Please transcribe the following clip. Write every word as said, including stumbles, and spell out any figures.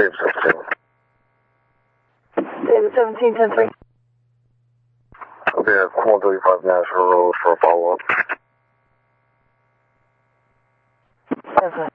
David seventeen. David seventeen, ten three. Okay, uh, Qual thirty-five Nashville Road for a follow-up. Yes, sir.